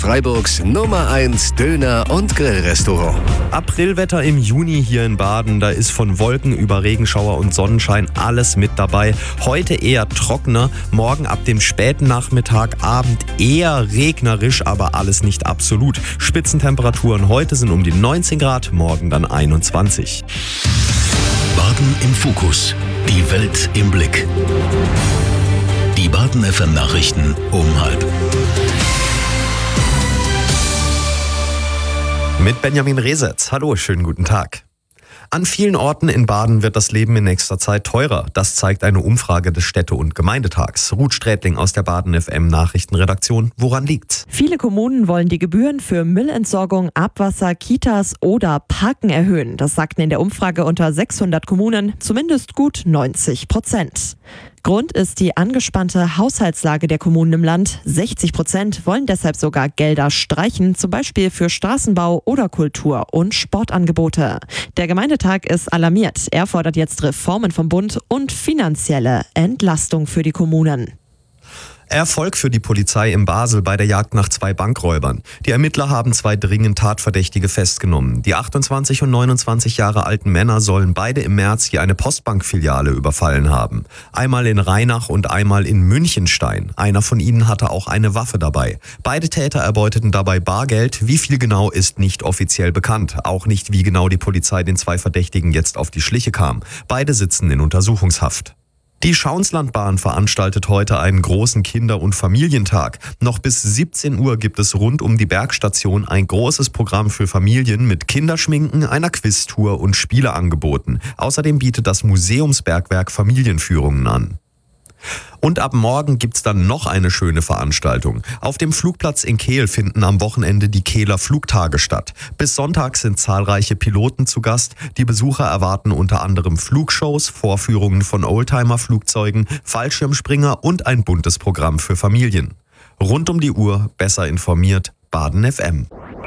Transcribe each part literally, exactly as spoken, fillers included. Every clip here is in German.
Freiburgs Nummer eins Döner- und Grillrestaurant. Aprilwetter im Juni hier in Baden. Da ist von Wolken über Regenschauer und Sonnenschein alles mit dabei. Heute eher trockener, morgen ab dem späten Nachmittag, Abend eher regnerisch, aber alles nicht absolut. Spitzentemperaturen heute sind um die neunzehn Grad, morgen dann einundzwanzig. Baden im Fokus. Die Welt im Blick. Die Baden F M Nachrichten um halb. Mit Benjamin Resetz. Hallo, schönen guten Tag. An vielen Orten in Baden wird das Leben in nächster Zeit teurer. Das zeigt eine Umfrage des Städte- und Gemeindetags. Ruth Strätling aus der Baden F M Nachrichtenredaktion. Woran liegt's? Viele Kommunen wollen die Gebühren für Müllentsorgung, Abwasser, Kitas oder Parken erhöhen. Das sagten in der Umfrage unter sechshundert Kommunen zumindest gut neunzig Prozent. Grund ist die angespannte Haushaltslage der Kommunen im Land. sechzig Prozent wollen deshalb sogar Gelder streichen, zum Beispiel für Straßenbau oder Kultur- und Sportangebote. Der Gemeindetag ist alarmiert. Er fordert jetzt Reformen vom Bund und finanzielle Entlastung für die Kommunen. Erfolg für die Polizei in Basel bei der Jagd nach zwei Bankräubern. Die Ermittler haben zwei dringend Tatverdächtige festgenommen. Die achtundzwanzig und neunundzwanzig Jahre alten Männer sollen beide im März hier eine Postbankfiliale überfallen haben. Einmal in Rheinach und einmal in Münchenstein. Einer von ihnen hatte auch eine Waffe dabei. Beide Täter erbeuteten dabei Bargeld. Wie viel genau ist nicht offiziell bekannt. Auch nicht, wie genau die Polizei den zwei Verdächtigen jetzt auf die Schliche kam. Beide sitzen in Untersuchungshaft. Die Schauinslandbahn veranstaltet heute einen großen Kinder- und Familientag. Noch bis siebzehn Uhr gibt es rund um die Bergstation ein großes Programm für Familien mit Kinderschminken, einer Quiztour und Spieleangeboten. Außerdem bietet das Museumsbergwerk Familienführungen an. Und ab morgen gibt's dann noch eine schöne Veranstaltung. Auf dem Flugplatz in Kehl finden am Wochenende die Kehler Flugtage statt. Bis Sonntag sind zahlreiche Piloten zu Gast. Die Besucher erwarten unter anderem Flugshows, Vorführungen von Oldtimer-Flugzeugen, Fallschirmspringer und ein buntes Programm für Familien. Rund um die Uhr, besser informiert, Baden F M.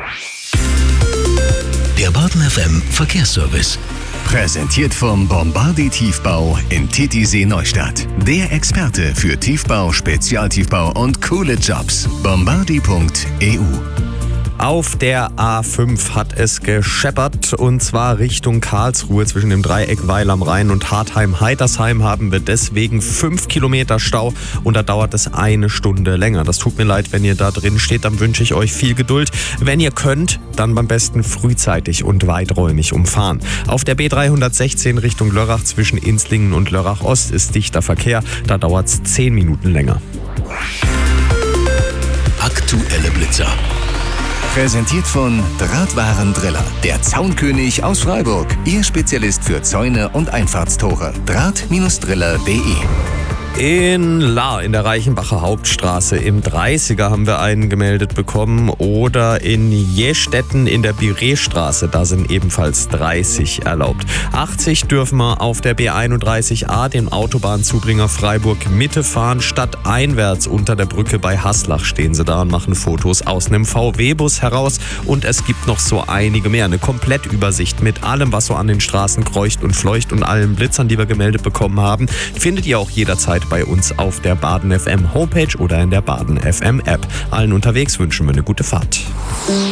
Der Baden F M Verkehrsservice. Präsentiert vom Bombardi Tiefbau in Titisee Neustadt. Der Experte für Tiefbau, Spezialtiefbau und coole Jobs. bombardi punkt e u. Auf der A fünf hat es gescheppert und zwar Richtung Karlsruhe zwischen dem Dreieck Weil am Rhein und Hartheim-Heitersheim haben wir deswegen fünf Kilometer Stau und da dauert es eine Stunde länger. Das tut mir leid, wenn ihr da drin steht, dann wünsche ich euch viel Geduld. Wenn ihr könnt, dann am besten frühzeitig und weiträumig umfahren. Auf der B dreihundertsechzehn Richtung Lörrach zwischen Inslingen und Lörrach Ost ist dichter Verkehr, da dauert es zehn Minuten länger. Aktuelle Blitzer. Präsentiert von Drahtwaren Driller. Der Zaunkönig aus Freiburg. Ihr Spezialist für Zäune und Einfahrtstore. Draht Driller punkt de. In Lahr in der Reichenbacher Hauptstraße im dreißiger haben wir einen gemeldet bekommen oder in Jestetten in der Bireestraße, da sind ebenfalls dreißig erlaubt. achtzig dürfen wir auf der B einunddreißig A, dem Autobahnzubringer Freiburg Mitte fahren, statt einwärts unter der Brücke bei Haslach stehen sie da und machen Fotos aus einem V W-Bus heraus und es gibt noch so einige mehr, eine Komplettübersicht mit allem, was so an den Straßen kreucht und fleucht und allen Blitzern, die wir gemeldet bekommen haben, findet ihr auch jederzeit bei uns auf der Baden F M Homepage oder in der Baden F M App. Allen unterwegs wünschen wir eine gute Fahrt.